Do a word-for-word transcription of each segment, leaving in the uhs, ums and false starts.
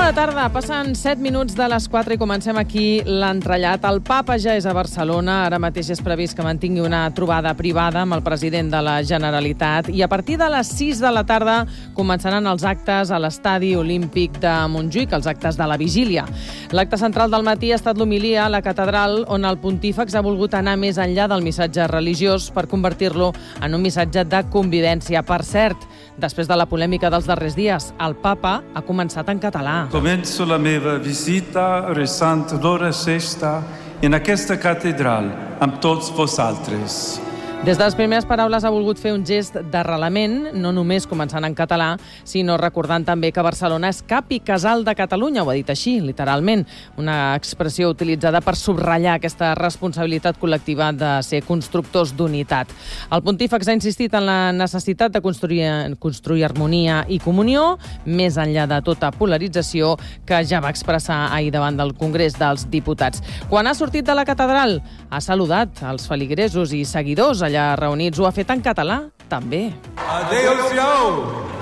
Bona tarda, passen set minuts de les quatre i comencem aquí l'entrellat. El papa ja és a Barcelona, ara mateix és previst que mantingui una trobada privada amb el president de la Generalitat i a partir de les sis de la tarda començaran els actes a l'Estadi Olímpic de Montjuïc, els actes de la vigília. L'acte central del matí ha estat l'homilia a la catedral, on el pontífex ha volgut anar més enllà del missatge religiós per convertir-lo en un missatge de convivència. Per cert, després de la polèmica dels darrers dies, el papa ha començat en català. Començo la meva visita resant l'hora sexta en aquesta catedral amb tots vosaltres. Des de les primeres paraules ha volgut fer un gest d'arrelament, no només començant en català, sinó recordant també que Barcelona és cap i casal de Catalunya, ho ha dit així, literalment, una expressió utilitzada per subratllar aquesta responsabilitat col·lectiva de ser constructors d'unitat. El pontífex ha insistit en la necessitat de construir, construir harmonia i comunió, més enllà de tota polarització, que ja va expressar ahir davant del Congrés dels Diputats. Quan ha sortit de la catedral, ha saludat els feligresos i seguidors allà reunits. Ho ha fet en català, també. Adéu-siau!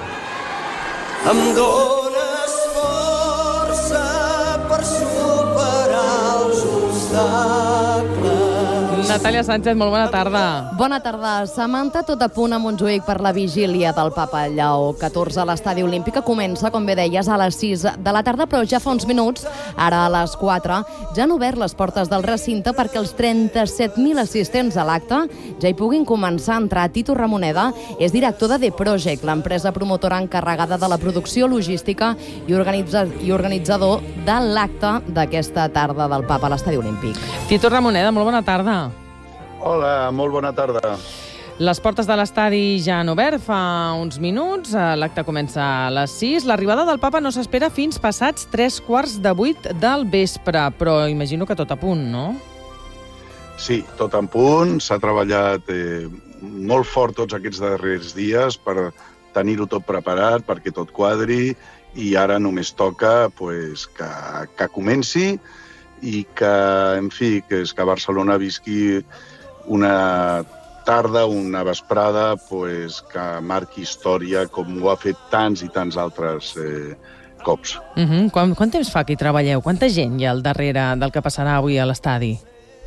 Em dones força per superar els obstacles. Natàlia Sánchez, molt bona tarda. Bona tarda. Samantha, tot a punt a Montjuïc per la vigília del papa Lleó catorze a l'Estadi Olímpic, que comença, com bé deies, a les sis de la tarda, però ja fa uns minuts, ara a les quatre, ja han obert les portes del recinte perquè els trenta-set mil assistents a l'acte ja hi puguin començar a entrar. Tito Ramoneda és director de The Project, l'empresa promotora encarregada de la producció logística i, organitza i organitzador de l'acte d'aquesta tarda del papa a l'Estadi Olímpic. Tito Ramoneda, molt bona tarda. Hola, molt bona tarda. Les portes de l'estadi ja han obert fa uns minuts, l'acte comença a les sis. L'arribada del papa no s'espera fins passats tres quarts de vuit del vespre, però imagino que tot a punt, no? Sí, tot en punt. S'ha treballat eh, molt fort tots aquests darrers dies per tenir-ho tot preparat, perquè tot quadri, i ara només toca pues, que, que comenci i que, en fi, que, és que Barcelona visqui una tarda, una vesprada, pues, que marqui història com ho ha fet tants i tants altres eh, cops. Uh-huh. Quant, quant temps fa que hi treballeu? Quanta gent hi ha al darrere del que passarà avui a l'estadi?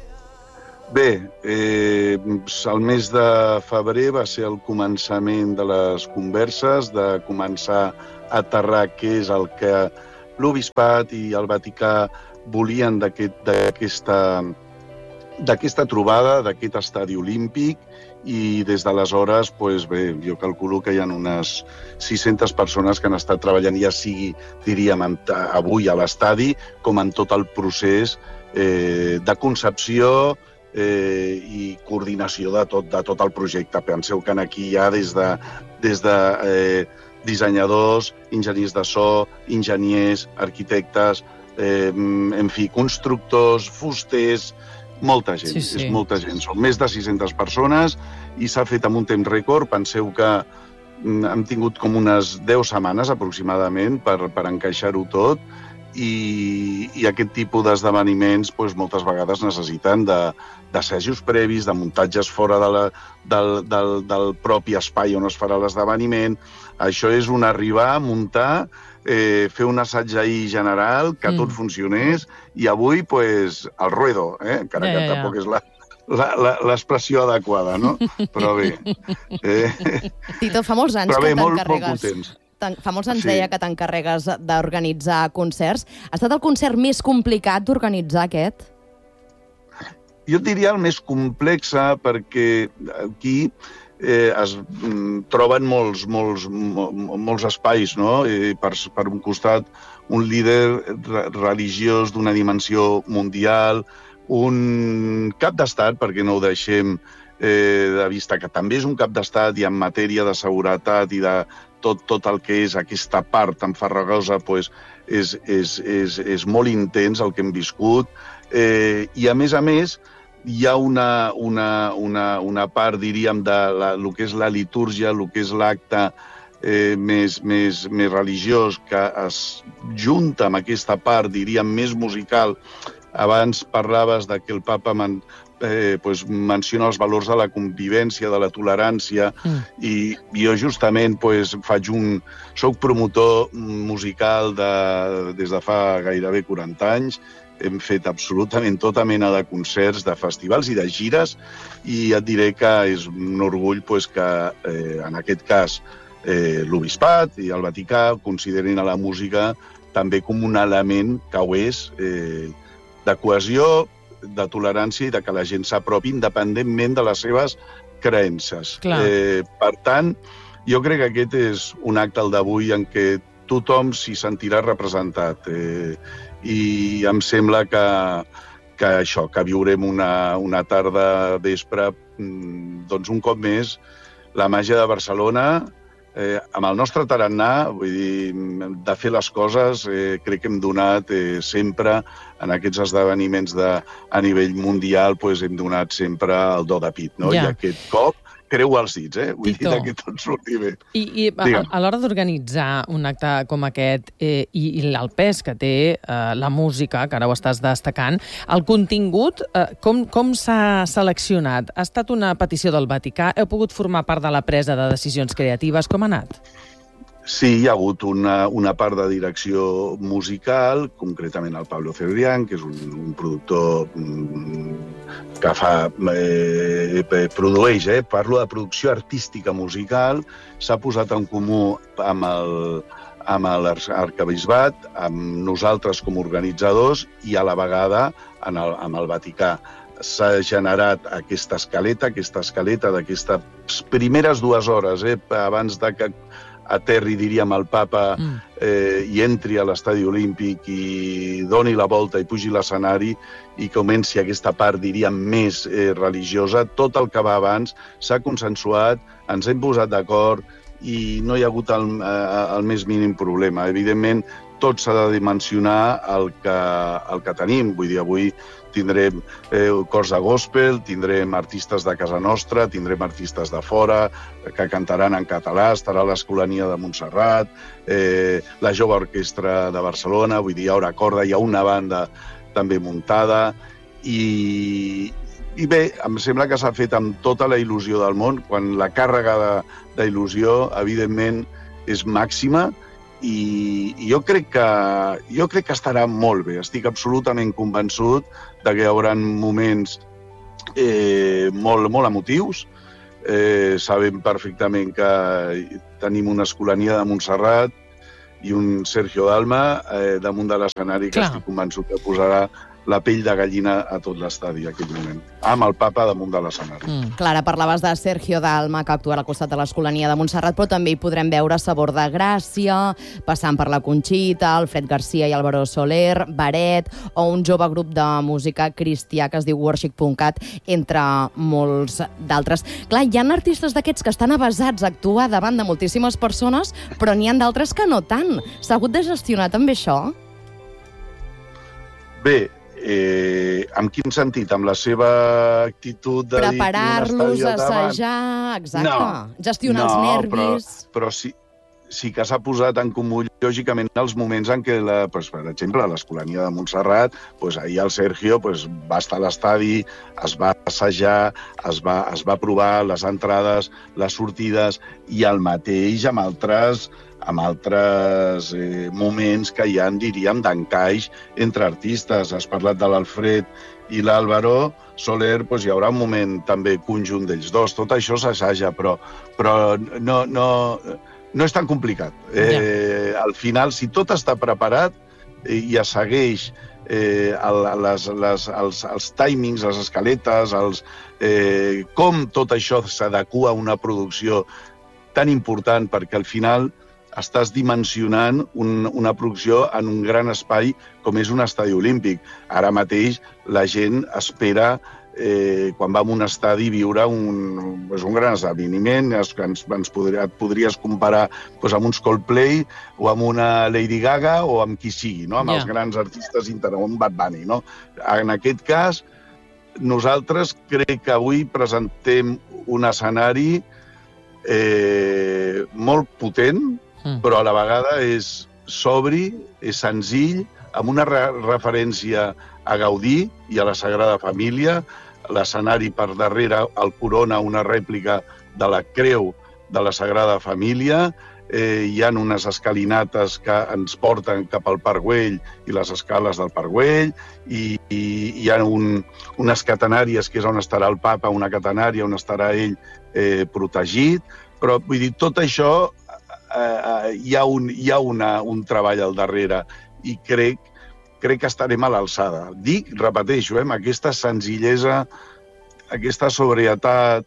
Bé, eh, el mes de febrer va ser el començament de les converses, de començar a aterrar què és el que l'Obispat i el Vaticà volien d'aquesta d'aquesta trobada, d'aquest estadi olímpic, i des d'aleshores, pues bé, jo calculo que hi ha unes sis-centes persones que han estat treballant, ja sigui, diríem, avui a l'estadi, com en tot el procés eh, de concepció eh, i coordinació de tot, de tot el projecte. Penseu que aquí hi ha des de, des de eh, dissenyadors, enginyers de so, enginyers, arquitectes, eh, en fi, constructors, fusters, molta gent, sí, sí. és molta gent. Són més de sis-centes persones i s'ha fet amb un temps rècord. Penseu que hem tingut com unes deu setmanes aproximadament per, per encaixar-ho tot i, i aquest tipus d'esdeveniments doncs, moltes vegades necessiten d'assajos previs, de muntatges fora de la, del, del, del propi espai on es farà l'esdeveniment. Això és un arribar a muntar, eh, fer un assaig ahir general, que mm. tot funcionés, i avui, pues, al ruedo, eh? encara ja, que ja, ja. tampoc és la, l'expressió adequada, no? Però bé. Eh... Tito, fa molts anys Però bé, que molt, molt t'encarregues... contents. Fa molts anys Sí. deia que t'encarregues d'organitzar concerts. Ha estat el concert més complicat d'organitzar, aquest? Jo diria el més complex, perquè aquí eh, es mm, troben molts, molts, molts espais, no? Eh, per, per un costat, un líder religiós d'una dimensió mundial, un cap d'estat, perquè no ho deixem eh, de vista, que també és un cap d'estat i en matèria de seguretat i de tot, tot el que és aquesta part tan farragosa, pues, és, és, és, és molt intens el que hem viscut. Eh, I a més a més, hi ha una, una, una, una part, diríem, de la, el que és la litúrgia, el que és l'acte eh, més, més, més religiós, que es junta amb aquesta part, diríem, més musical, abans parlaves de que el papa man, eh, pues, menciona els valors de la convivència, de la tolerància, mm. i jo justament pues, faig un... Soc promotor musical de, des de fa gairebé quaranta anys, hem fet absolutament tota mena de concerts, de festivals i de gires, i et diré que és un orgull pues, que, eh, en aquest cas, eh, l'Obispat i el Vaticà considerin a la música també com un element que ho és eh, de cohesió, de tolerància i de que la gent s'apropi independentment de les seves creences. Eh, per tant, jo crec que aquest és un acte, el d'avui, en què tothom s'hi sentirà representat. Eh, I em sembla que, que això, que viurem una, una tarda vespre, doncs un cop més, la màgia de Barcelona, eh, amb el nostre tarannà, vull dir, de fer les coses, eh, crec que hem donat eh, sempre, en aquests esdeveniments de, a nivell mundial, pues, hem donat sempre el do de pit, no? Ja. I aquest cop creu els dits, eh? Vull Tito. dir que tot surti bé. I, i a, a l'hora d'organitzar un acte com aquest eh, i, i el pes que té eh, la música, que ara ho estàs destacant, el contingut, eh, com, com s'ha seleccionat? Ha estat una petició del Vaticà? Heu pogut formar part de la presa de decisions creatives? Com ha anat? Sí, hi ha hagut una, una part de direcció musical, concretament el Pablo Cebrián, que és un, un productor mm, que fa, eh, produeix, eh, parlo de producció artística musical, s'ha posat en comú amb el, amb l'arquebisbat, amb nosaltres com a organitzadors i a la vegada en el, amb el Vaticà. S'ha generat aquesta escaleta, aquesta escaleta d'aquestes primeres dues hores, eh, abans de que aterri, diríem, el papa eh, i entri a l'estadi olímpic i doni la volta i pugi l'escenari i comenci aquesta part, diríem, més eh, religiosa. Tot el que va abans s'ha consensuat, ens hem posat d'acord i no hi ha hagut el, eh, el més mínim problema. Evidentment, tot s'ha de dimensionar el que, el que tenim. Vull dir, avui tindrem eh, cors de gospel, tindrem artistes de casa nostra, tindrem artistes de fora que cantaran en català, estarà l'Escolania de Montserrat, eh, la Jove Orquestra de Barcelona, vull dir, hi haurà corda, hi ha una banda també muntada, i, i bé, em sembla que s'ha fet amb tota la il·lusió del món, quan la càrrega d'il·lusió, evidentment, és màxima, i jo crec que jo crec que estarà molt bé. Estic absolutament convençut de que hi haurà moments eh, molt, molt emotius. Eh, sabem perfectament que tenim una Escolania de Montserrat i un Sergio Dalma eh, damunt de l'escenari que estic convençut que posarà la pell de gallina a tot l'estadi en aquell moment, amb el papa damunt de l'escenari. Mm. Clara, parlaves de Sergio Dalma, que actua al costat de l'Escolania de Montserrat, però també hi podrem veure Sabor de Gràcia, passant per la Conxita, Alfred Garcia i Álvaro Soler, Baret, o un jove grup de música cristià que es diu Worship punt cat, entre molts d'altres. Clar, hi ha artistes d'aquests que estan avasats a actuar davant de moltíssimes persones, però n'hi ha d'altres que no tant. S'ha hagut de gestionar també això? Bé, Eh, en quin sentit? Amb la seva actitud de preparar-los, assajar, exacte, no, gestionar no, els nervis. Però, però sí, sí que s'ha posat en comú, lògicament, els moments en què, la, pues, per exemple, a l'Escolania de Montserrat, pues, ahir el Sergio pues, va estar a l'estadi, es va assajar, es va, es va provar les entrades, les sortides, i el mateix amb altres amb altres eh, moments que hi ha, diríem, d'encaix entre artistes. Has parlat de l'Alfred i l'Álvaro Soler, doncs hi haurà un moment també conjunt d'ells dos. Tot això s'assaja, però, però no, no, no és tan complicat. Eh, al final, si tot està preparat eh, i es segueix eh, el, les, les, els, els timings, les escaletes, els, eh, com tot això s'adequa a una producció tan important, perquè al final estàs dimensionant un, una producció en un gran espai com és un estadi olímpic. Ara mateix la gent espera, eh, quan va a un estadi, viure un, pues un gran esdeveniment. Ens, ens podria, et podries comparar pues, amb uns Coldplay o amb una Lady Gaga o amb qui sigui, no? Amb yeah. els grans artistes internacionals, un Bad Bunny. No? En aquest cas, nosaltres crec que avui presentem un escenari eh, molt potent, però a la vegada és sobri, és senzill, amb una re referència a Gaudí i a la Sagrada Família. L'escenari per darrere el corona una rèplica de la creu de la Sagrada Família. Eh, hi ha unes escalinates que ens porten cap al Parc Güell i les escales del Parc Güell, i, i hi ha un, unes catenàries que és on estarà el papa, una catenària on estarà ell eh, protegit, però vull dir, tot això eh, hi ha, un, hi ha una, un treball al darrere i crec, crec que estarem a l'alçada. Dic, repeteixo, eh, amb aquesta senzillesa, aquesta sobrietat.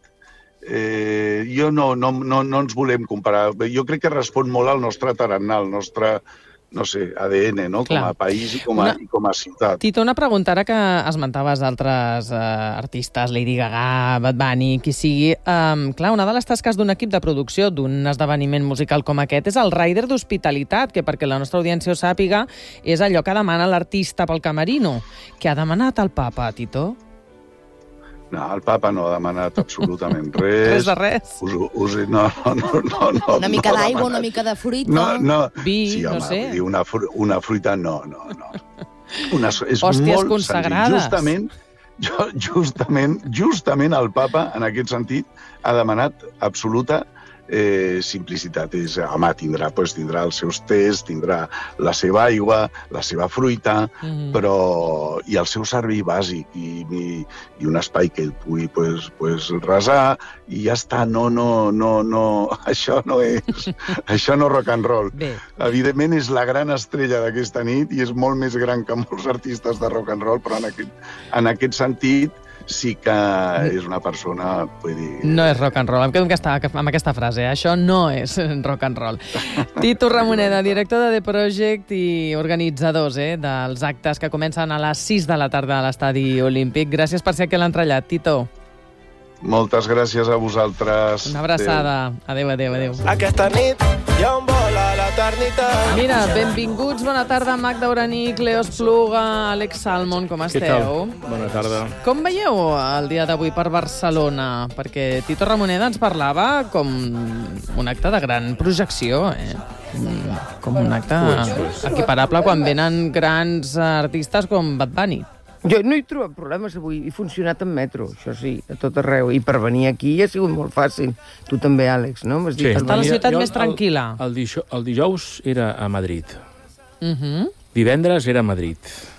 Eh, jo no, no, no, no ens volem comparar. Jo crec que respon molt al nostre tarannà, al nostre, no sé, A D N, no? Com a país i com a, una... i com a ciutat. Tito, una pregunta, ara que esmentaves altres eh, artistes, Lady Gaga, Bad Bunny, qui sigui. Um, clar, una de les tasques d'un equip de producció d'un esdeveniment musical com aquest és el rider d'hospitalitat, que perquè la nostra audiència ho sàpiga, és allò que demana l'artista pel camerino. Què ha demanat el papa, Tito? No, el papa no ha demanat absolutament res. Res de res? Us, us, no, no, no, no. Una mica no d'aigua, una mica de fruita. No, no. Vi, sí, home, no sé. Una, una fruita, no, no, no. Una, és Hòsties molt consagrades. Justament, justament, justament el papa, en aquest sentit, ha demanat absoluta eh, simplicitat. És, home, tindrà, pues, tindrà els seus tés, tindrà la seva aigua, la seva fruita, mm. però i el seu servei bàsic i, i, i un espai que ell pugui pues, pues, resar i ja està. No, no, no, no. Això no és, això no rock and roll. Bé. Evidentment és la gran estrella d'aquesta nit i és molt més gran que molts artistes de rock and roll, però en aquest, en aquest sentit sí que és una persona... Vull dir... No és rock and roll. Em quedo amb aquesta, amb aquesta frase. Eh? Això no és rock and roll. Tito Ramoneda, director de The Project i organitzadors eh, dels actes que comencen a les sis de la tarda a l'Estadi Olímpic. Gràcies per ser aquí a l'entrellat, Tito. Moltes gràcies a vosaltres. Una abraçada. Adéu, adéu, adéu. Aquesta nit hi ha un vol a l'eternitat. Mira, benvinguts, bona tarda, Magda Uranic, Leo Espluga, Àlex Salmon, com esteu? Què tal? Bona tarda. Com veieu el dia d'avui per Barcelona? Perquè Tito Ramoneda ens parlava com un acte de gran projecció, eh? Com un acte equiparable quan venen grans artistes com Bad Bunny. Jo no he trobat problemes avui, he funcionat en metro, això sí, a tot arreu. I per venir aquí ha sigut molt fàcil. Tu també, Àlex, no? Sí. Està la ciutat jo, més tranquil·la. El, el, dijous, el dijous era a Madrid. Uh -huh. Divendres era a Madrid.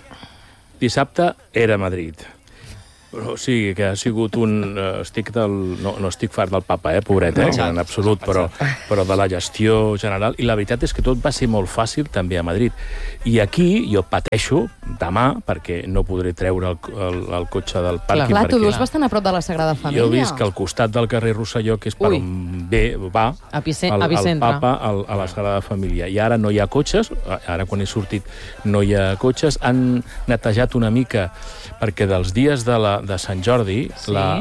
Dissabte era a Madrid. Però, o sigui, que ha sigut un... Uh, estic del, no, no estic fart del papa, eh, pobret, eh, no, en absolut, però, però de la gestió general. I la veritat és que tot va ser molt fàcil també a Madrid. I aquí jo pateixo demà, perquè no podré treure el, el, el cotxe del pàrquing. Clar, tu perquè... vius bastant a prop de la Sagrada Família. Jo visc al costat del carrer Rosselló, que és per Ui. on ve, va Epicent- el, el epicentre. papa al, a la Sagrada Família. I ara no hi ha cotxes, ara quan he sortit no hi ha cotxes. Han netejat una mica, perquè dels dies de, la, de Sant Jordi, Sí. la,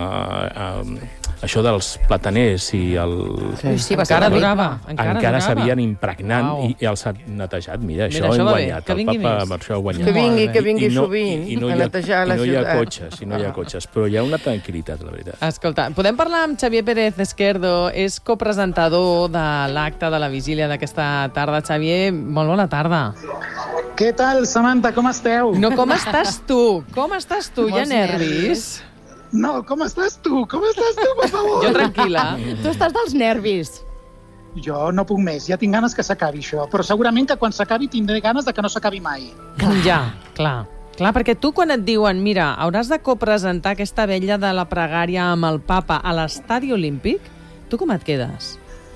la, um, això dels plataners i el... Sí, sí, va Encara ser durava. Encara, encara durava. s'havien impregnant Uau. i, i els ha netejat. Mira, Mira, això, això hem va bé. guanyat. Que El vingui papa més. amb això ha guanyat. Que vingui, bé. que vingui I no, sovint i, i no a hi ha, netejar i la no hi ha ciutat. cotxes, i no hi ha cotxes, però hi ha una tranquil·litat, la veritat. Escolta, podem parlar amb Xavier Pérez Esquerdo, és copresentador de l'acte de la vigília d'aquesta tarda. Xavier, molt bona tarda. Què tal, Samantha, com esteu? No, com estàs tu? Com estàs tu? Hi ha Molts nervis? No, com estàs tu? Com estàs tu, per favor? Jo tranquil·la. Tu estàs dels nervis. Jo no puc més, ja tinc ganes que s'acabi això, però segurament que quan s'acabi tindré ganes de que no s'acabi mai. Ja, clar. Clar, perquè tu quan et diuen, mira, hauràs de copresentar aquesta vella de la pregària amb el papa a l'Estadi Olímpic, tu com et quedes?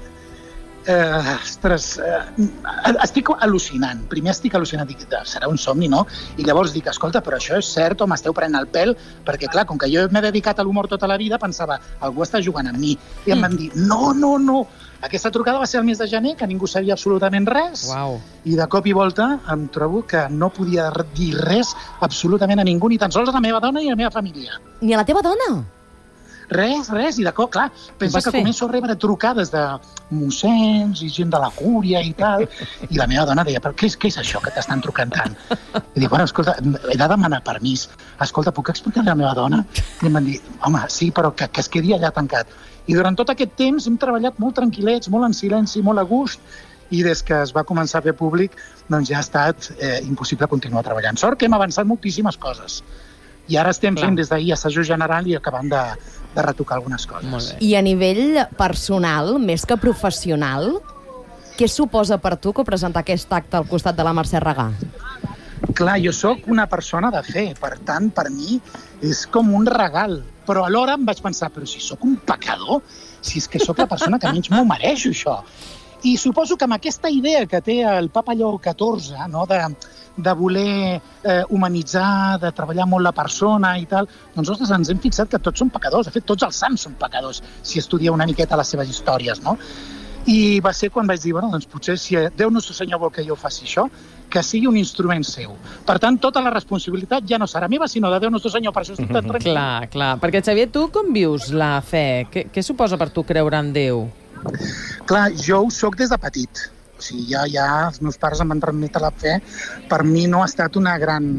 Eh, ostres, eh, estic al·lucinant. Primer estic al·lucinant, dic, serà un somni, no? I llavors dic, escolta, però això és cert o m'esteu prenent el pèl? Perquè, clar, com que jo m'he dedicat a l'humor tota la vida, pensava, algú està jugant amb mi. I em van dir, no, no, no. Aquesta trucada va ser el mes de gener, que ningú sabia absolutament res. Uau. I de cop i volta em trobo que no podia dir res absolutament a ningú, ni tan sols a la meva dona i a la meva família. Ni a la teva dona? Res, res, i de cop, clar, pensa vas que fer? començo a rebre trucades de mossens i gent de la cúria i tal, i la meva dona deia, però què és, què és això que t'estan trucant tant? I dic, bueno, escolta, he de demanar permís. Escolta, puc explicar-li a la meva dona? I em van dir, home, sí, però que, que es quedi allà tancat. I durant tot aquest temps hem treballat molt tranquil·lets, molt en silenci, molt a gust, i des que es va començar a fer públic doncs ja ha estat eh, impossible continuar treballant. Sort que hem avançat moltíssimes coses. I ara estem fent des d'ahir assajos general i acabant de, de retocar algunes coses. I a nivell personal, més que professional, què suposa per tu que presentar aquest acte al costat de la Mercè Regà? Clar, jo sóc una persona de fe, per tant, per mi és com un regal. Però alhora em vaig pensar, però si sóc un pecador, si és que sóc la persona que menys m'ho mereixo, això. I suposo que amb aquesta idea que té el papa Lleó catorze, no?, de, de voler eh, humanitzar, de treballar molt la persona i tal, doncs nosaltres ens hem fixat que tots són pecadors. De fet, tots els sants són pecadors, si estudia una miqueta les seves històries, no? I va ser quan vaig dir, bueno, doncs potser si Déu Nostre Senyor vol que jo faci això, que sigui un instrument seu. Per tant, tota la responsabilitat ja no serà meva, sinó de Déu Nostre Senyor, per això estic tan tranquil. Clar, clar. Perquè, Xavier, tu com vius la fe? Què, què suposa per tu creure en Déu? Clar, jo ho soc des de petit. O sigui, ja, ja els meus pares em van remetre la fe. Per mi no ha estat una gran...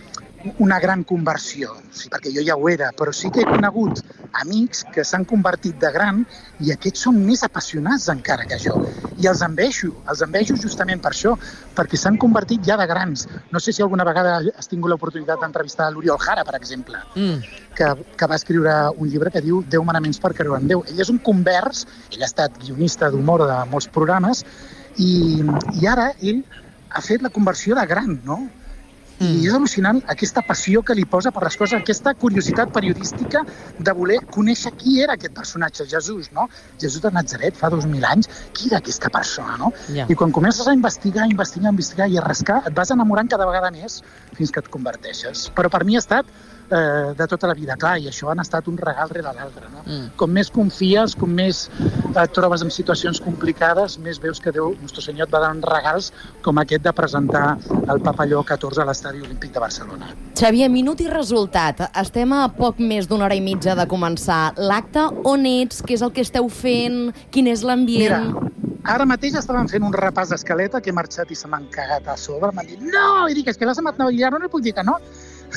una gran conversió, sí, perquè jo ja ho era, però sí que he conegut amics que s'han convertit de gran i aquests són més apassionats encara que jo. I els envejo, els envejo justament per això, perquè s'han convertit ja de grans. No sé si alguna vegada has tingut l'oportunitat d'entrevistar l'Oriol Jara, per exemple, mm. que, que va escriure un llibre que diu deu manaments per creure en Déu. Ell és un convers, ell ha estat guionista d'humor de molts programes, i, i ara ell ha fet la conversió de gran, no? I és al·lucinant aquesta passió que li posa per les coses, aquesta curiositat periodística de voler conèixer qui era aquest personatge, Jesús, no? Jesús de Natzaret, fa dos mil anys, qui era aquesta persona, no? Yeah. I quan comences a investigar, investigar, investigar i a rascar, et vas enamorant cada vegada més fins que et converteixes. Però per mi ha estat eh, de tota la vida, clar, i això han estat un regal rere l'altre, no? Mm. Com més confies, com més et trobes en situacions complicades, més veus que Déu, Nostre Senyor, et va donant regals com aquest de presentar el papa Lleó catorze a l'Estadi Olímpic de Barcelona. Xavier, minut i resultat. Estem a poc més d'una hora i mitja de començar l'acte. On ets? Què és el que esteu fent? Quin és l'ambient? Mira, ara mateix estàvem fent un repàs d'escaleta que he marxat i se m'han cagat a sobre. M'han dit, no! I dic, és que l'has amat navellar, no li puc dir que no.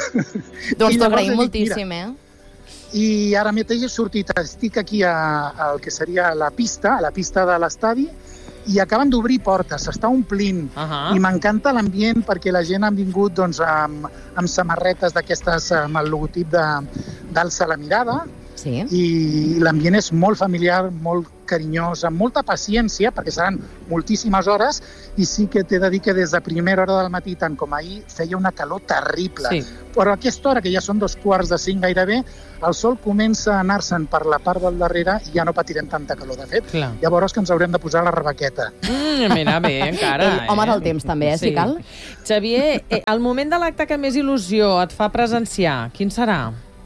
Doncs t'ho agraïm moltíssim, eh? I ara mateix he sortit, estic aquí a, a el que seria la pista, a la pista de l'estadi, i acaben d'obrir portes, s'està omplint. Uh-huh. I m'encanta l'ambient perquè la gent ha vingut doncs, amb, amb samarretes d'aquestes amb el logotip de, d'Alça la mirada. Sí. I l'ambient és molt familiar, molt carinyós, amb molta paciència, perquè seran moltíssimes hores, i sí que t'he de dir que des de primera hora del matí, tant com ahir, feia una calor terrible. Sí. Però a aquesta hora, que ja són dos quarts de cinc gairebé, el sol comença a anar-se'n per la part del darrere i ja no patirem tanta calor. De fet, clar, llavors que ens haurem de posar la rebaqueta. Mm, mira, bé, encara. El home del temps, també, eh, sí. si cal. Xavier, eh, el moment de l'acte que més il·lusió et fa presenciar, quin serà?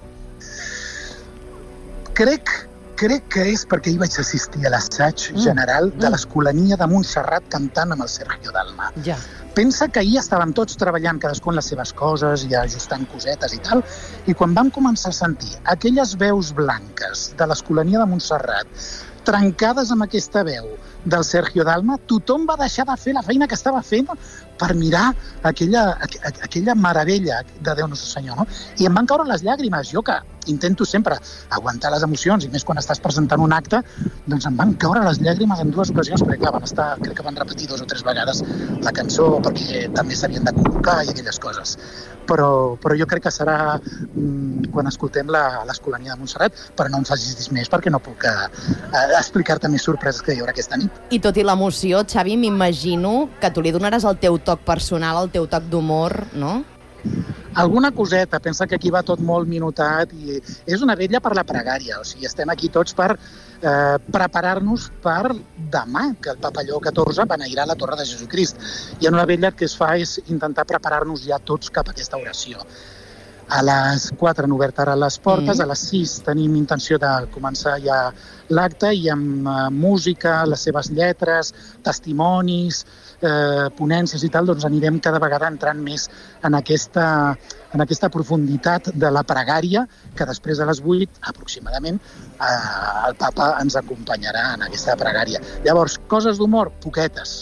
Crec, crec que és perquè hi vaig assistir a l'assaig mm. general de l'Escolania de Montserrat cantant amb el Sergio Dalma. Ja. Pensa que ahir estàvem tots treballant cadascú en les seves coses i ajustant cosetes i tal, i quan vam començar a sentir aquelles veus blanques de l'Escolania de Montserrat trencades amb aquesta veu del Sergio Dalma, tothom va deixar de fer la feina que estava fent per mirar aquella, aquella meravella de Déu Nostre Senyor, no? I em van caure les llàgrimes. Jo, que intento sempre aguantar les emocions, i més quan estàs presentant un acte, doncs em van caure les llàgrimes en dues ocasions, perquè clar, van estar, crec que van repetir dos o tres vegades la cançó, perquè també s'havien de convocar i aquelles coses. Però, però jo crec que serà mm, quan escoltem l'Escolania de Montserrat, però no em facis dir més perquè no puc eh, explicar-te més sorpreses que hi haurà aquesta nit. I tot i l'emoció, Xavi, m'imagino que tu li donaràs el teu toc personal, el teu toc d'humor, no? Alguna coseta, pensa que aquí va tot molt minutat i és una vetlla per la pregària, o sigui, estem aquí tots per eh, preparar-nos per demà, que el papa Lleó catorze beneirà la Torre de Jesucrist. I en una vetlla el que es fa és intentar preparar-nos ja tots cap a aquesta oració. A les quatre han obert ara les portes, mm. a les sis tenim intenció de començar ja l'acte i amb uh, música, les seves lletres, testimonis, eh, ponències i tal, doncs anirem cada vegada entrant més en aquesta, en aquesta profunditat de la pregària, que després de les vuit, aproximadament, eh, el papa ens acompanyarà en aquesta pregària. Llavors, coses d'humor, poquetes.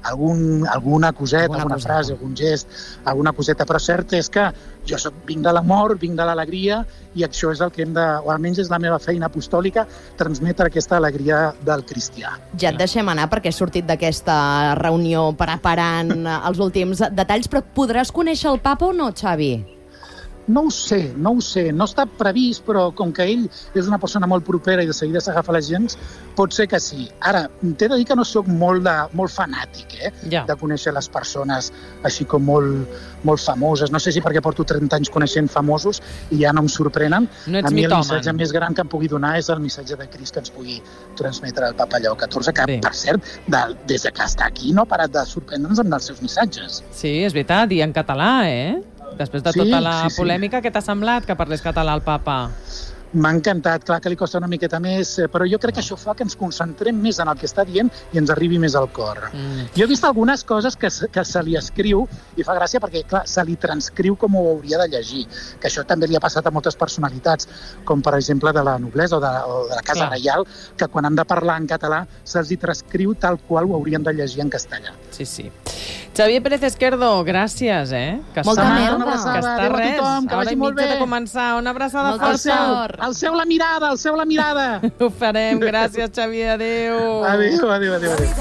algun, alguna coseta, alguna, alguna coseta. frase, algun gest, alguna coseta, però cert és que jo soc, vinc de l'amor, vinc de l'alegria, i això és el que hem de, o almenys és la meva feina apostòlica, transmetre aquesta alegria del cristià. Ja et deixem anar perquè he sortit d'aquesta reunió preparant els últims detalls, però podràs conèixer el papa o no, Xavi? No ho sé, no ho sé. No està previst, però com que ell és una persona molt propera i de seguida s'agafa la gent, pot ser que sí. Ara, t'he de dir que no sóc molt, de, molt fanàtic, eh? Ja. De conèixer les persones així com molt, molt famoses. No sé si perquè porto trenta anys coneixent famosos i ja no em sorprenen. No ets A mi el mitòman. missatge més gran que em pugui donar és el missatge de Crist que ens pugui transmetre el papa Lleó catorze, que, Bé. per cert, de, des que està aquí no ha parat de sorprendre'ns amb els seus missatges. Sí, és veritat, i en català, eh? Després de Sí, tota la sí, sí. polèmica, què t'ha semblat que parlés català el papa? M'ha encantat, clar que li costa una miqueta més, eh, però jo crec que això fa que ens concentrem més en el que està dient i ens arribi més al cor. Mm. Jo he vist algunes coses que, se- que se li escriu i fa gràcia perquè, clar, se li transcriu com ho hauria de llegir, que això també li ha passat a moltes personalitats, com per exemple de la noblesa o de, o de la Casa Clar. Reial, que quan han de parlar en català se'ls hi transcriu tal qual ho haurien de llegir en castellà. Sí, sí. Xavier Pérez Esquerdo, gràcies, eh? Que Molta està, merda. Una abraçada, que està adéu a res. tothom, que A l'hora vagi i molt mitja bé. de començar. Una abraçada Molta forta. sort. Alceu la mirada, alceu la mirada! Ho farem. Gràcies, Xavier. Adéu. Adéu, adéu, adéu, adéu.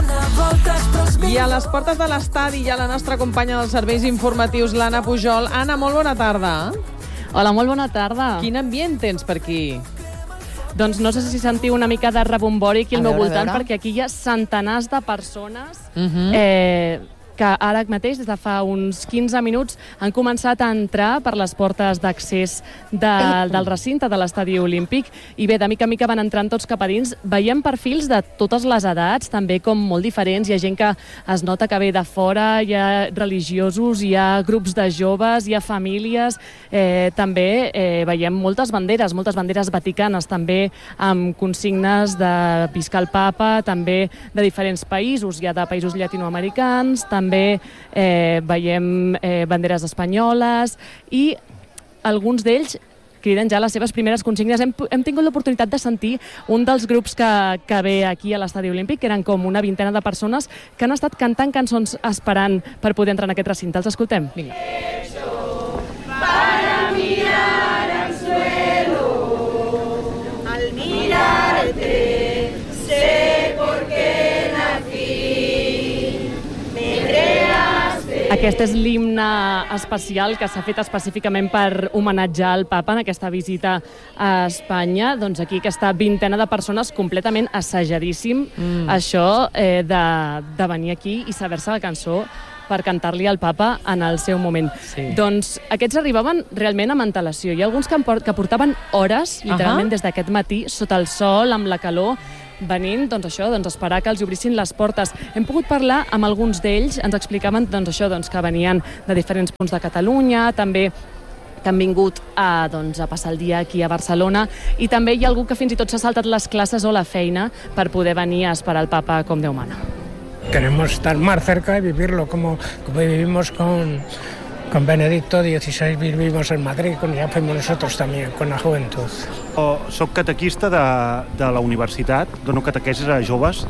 I a les portes de l'estadi hi ha la nostra companya dels serveis informatius, l'Anna Pujol. Anna, molt bona tarda. Hola, molt bona tarda. Quin ambient tens per aquí? Doncs no sé si sentiu una mica de rebombori aquí al A meu veure, a voltant, veure. perquè aquí hi ha centenars de persones Uh -huh. eh, que ara mateix, des de fa uns quinze minuts, han començat a entrar per les portes d'accés de, del recinte de l'Estadi Olímpic. I bé, de mica en mica van entrant tots cap a dins. Veiem perfils de totes les edats, també com molt diferents. Hi ha gent que es nota que ve de fora, hi ha religiosos, hi ha grups de joves, hi ha famílies. Eh, també eh, veiem moltes banderes, moltes banderes vaticanes, també amb consignes de visca el papa, també de diferents països. Hi ha de països llatinoamericans, també eh, veiem eh, banderes espanyoles i alguns d'ells criden ja les seves primeres consignes. Hem, hem tingut l'oportunitat de sentir un dels grups que, que ve aquí a l'Estadi Olímpic, que eren com una vintena de persones que han estat cantant cançons esperant per poder entrar en aquest recinte. Els escoltem. Vinga. Aquest és l'himne especial que s'ha fet específicament per homenatjar el papa en aquesta visita a Espanya. Doncs aquí aquesta vintena de persones completament assajadíssim mm. això eh, de, de venir aquí i saber-se la cançó per cantar-li al papa en el seu moment. Sí. Doncs aquests arribaven realment amb antelació. Hi ha alguns que, port, que portaven hores, literalment, uh-huh. des d'aquest matí, sota el sol, amb la calor, venint, doncs això, doncs esperar que els obrissin les portes. Hem pogut parlar amb alguns d'ells, ens explicaven doncs això, doncs que venien de diferents punts de Catalunya, també que han vingut a, doncs, a passar el dia aquí a Barcelona, i també hi ha algú que fins i tot s'ha saltat les classes o la feina per poder venir a esperar el papa com Déu mana. Queremos estar más cerca y vivirlo como, como vivimos con, con Benedicto dieciséis, vivimos en Madrid, con, ya fuimos nosotros también, con la juventud. Soc catequista de, de la universitat, dono catequesis a joves,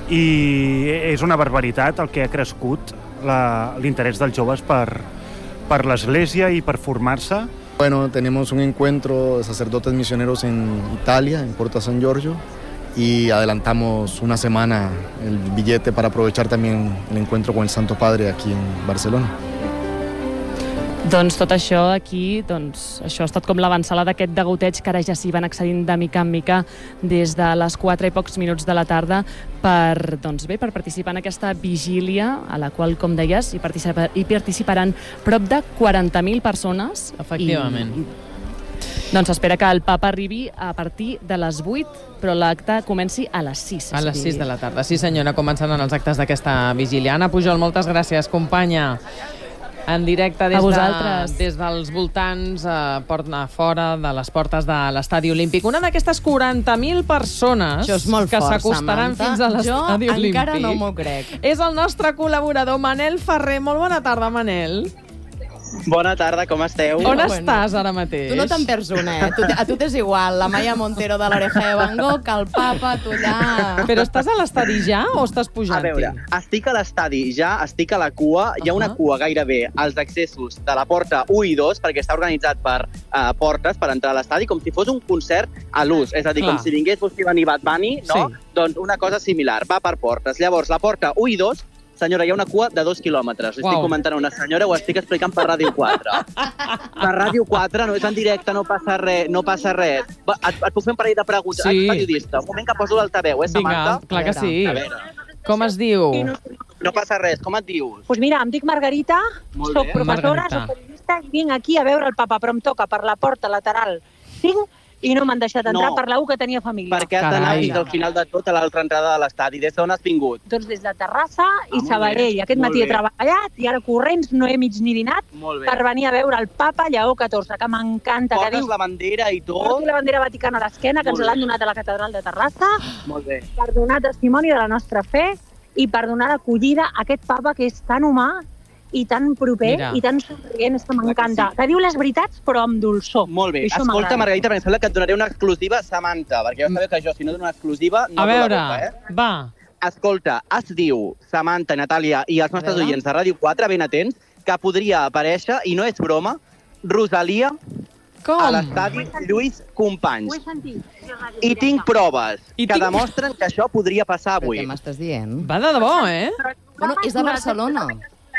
i és una barbaritat el que ha crescut l'interès dels joves per, per l'Església i per formar-se. Bueno, tenemos un encuentro de sacerdotes misioneros en Italia, en Porta San Giorgio, y adelantamos una semana el billete para aprovechar también el encuentro con el Santo Padre aquí en Barcelona. Doncs tot això aquí, doncs, això ha estat com l'avançada d'aquest degoteig que ara ja s'hi van accedint de mica en mica des de les quatre i pocs minuts de la tarda per, doncs bé, per participar en aquesta vigília a la qual, com deies, hi, participa, hi participaran prop de quaranta mil persones. Efectivament. I, doncs s'espera que el papa arribi a partir de les vuit, però l'acte comenci a les sis. A les sis de la tarda. Sí, senyora, començaran els actes d'aquesta vigília. Anna Pujol, moltes gràcies, companya. En directe des, de, des dels voltants, eh, porta fora de les portes de l'Estadi Olímpic. Una d'aquestes quaranta mil persones Això és molt que fort, s'acostaran Samantha. fins a l'Estadi Jo Olímpic. encara no m'ho crec. És el nostre col·laborador Manel Ferrer. Molt bona tarda, Manel. Bona tarda, com esteu? On estàs ara mateix? Tu no te'n perds una, eh? Tu, a tu t'és igual, la Maya Montero de l'Oreja de Van Gogh, el papa, tu allà... Però estàs a l'estadi ja o estàs pujant-hi? A veure, estic a l'estadi ja, estic a la cua, hi ha una cua gairebé als accessos de la porta u i dos, perquè està organitzat per uh, portes per entrar a l'estadi, com si fos un concert a l'ús, és a dir, Clar. com si vingués Bustimani Bad Bunny, no? Sí. Doncs una cosa similar, va per portes. Llavors, la porta u i dos, senyora, hi ha una cua de dos quilòmetres. Ho estic Uau. comentant a una senyora, ho estic explicant per Ràdio quatre. Per Ràdio quatre, no és en directe, no passa res, no passa res. Va, et, et puc fer un parell de preguntes? Sí. Ets periodista. Un moment que poso l'altaveu, eh, Samantha? Vinga, clar que sí. A veure. Com es diu? No passa res, com et dius? Pues mira, em dic Margarita, Molt soc bé. professora, Margarita. soc periodista i vinc aquí a veure el papa, però em toca per la porta lateral cinc i no m'han deixat entrar No. per la u que tenia família. Perquè has d'anar Carai. fins al final de tot a l'altra entrada de l'estadi. Des d'on has vingut? Doncs des de Terrassa i molt Sabadell. bé, Aquest molt matí he bé. treballat i ara corrents no he mig ni dinat Molt bé. per venir a veure el papa Lleó catorze, que m'encanta. Que Portes diu, la bandera i tot? porto la bandera vaticana a l'esquena, que Molt ens l'han bé. donat a la catedral de Terrassa, Molt bé. per donar testimoni de la nostra fe i per donar l'acollida a aquest papa que és tan humà i tan proper Mira. i tan somrient, és que m'encanta. Que diu les veritats, però amb dolçor. Molt bé. I això Escolta, m'agrada. Margarita, em sembla que et donaré una exclusiva, Samantha, perquè ja sabeu que jo, si no dono una exclusiva, no A obro la veure, boca, eh? va. Escolta, es diu, Samantha, Natàlia i els nostres veure. oients de Ràdio quatre, ben atents, que podria aparèixer, i no és broma, Rosalia Com? a l'estadi Lluís Companys. Ho he sentit. I tinc proves I que tinc- demostren que això podria passar Però avui. què m'estàs dient? Va de debò, eh? Bueno, és de Barcelona.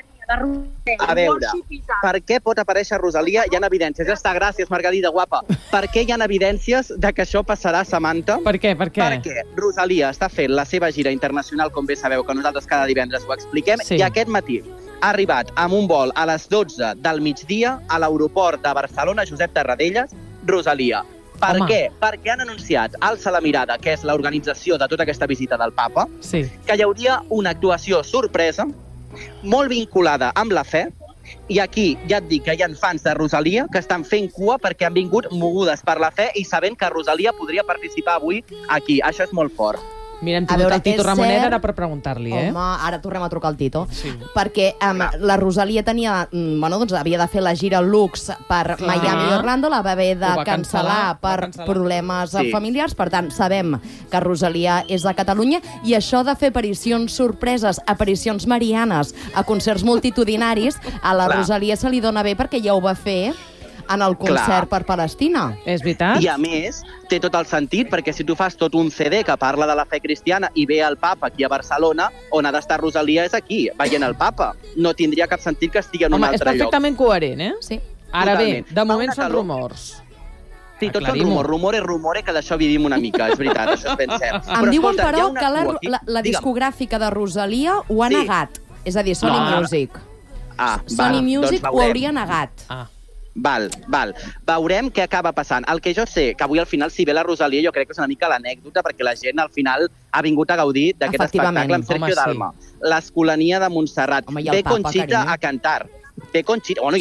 A veure, per què pot aparèixer Rosalia? Hi ha evidències. Ja està, gràcies, Margarida, guapa. Per què hi ha evidències de que això passarà, Samantha? Per què, per què? Perquè Rosalia està fent la seva gira internacional, com bé sabeu, que nosaltres cada divendres ho expliquem, Sí. i aquest matí ha arribat amb un vol a les dotze del migdia a l'aeroport de Barcelona Josep Tarradellas, Rosalia. Per Home. què? Perquè han anunciat Alça la Mirada, que és l'organització de tota aquesta visita del papa, Sí. que hi hauria una actuació sorpresa molt vinculada amb la fe, i aquí ja et dic que hi ha fans de Rosalia que estan fent cua perquè han vingut mogudes per la fe i sabent que Rosalia podria participar avui aquí. Això és molt fort. Mira, hem A tingut veure, el Tito és Ramonet cert- ara per preguntar-li, eh? Home, ara tornem a trucar al Tito. Sí. Perquè um, la Rosalia tenia, mm, bueno, doncs havia de fer la gira Lux per Clar. Miami i Orlando, la va haver de Ho va cancel·lar cancel·lar, va per cancel·lar. problemes Sí. familiars. Per tant, sabem que Rosalia és de Catalunya i això de fer aparicions sorpreses, aparicions marianes a concerts multitudinaris, a la Clar. Rosalia se li dona bé perquè ja ho va fer en el concert Clar. per Palestina. És veritat? I a més, té tot el sentit, perquè si tu fas tot un C D que parla de la fe cristiana i ve el papa aquí a Barcelona, on ha d'estar Rosalia és aquí, veient el papa. No tindria cap sentit que estigui en Home, un és altre lloc. perfectament coherent, eh? Sí. Ara bé, Totalment. de Fa moment una són calor. rumors. Sí, tots són Aclarim-ho. rumors. Rumore, rumore, que d'això vivim una mica, és veritat, això és ben cert. Em diuen, escolta, hi ha però, una que la, cua aquí. la, la Digue'm. discogràfica de Rosalia ho ha Sí. negat. És a dir, Sony No. Music. Ah, Sony val, Music doncs ho veurem. hauria negat. Ah. Val, val. Veurem què acaba passant. El que jo sé, que avui al final, si ve la Rosalia, jo crec que és una mica l'anècdota, perquè la gent al final ha vingut a gaudir d'aquest Efectivament. espectacle amb Sergio Home, sí. Dalma. L'Escolania de Montserrat. Home, i el Ve Papa, Conxita carinyo. a cantar. Ve Conxita... Bueno,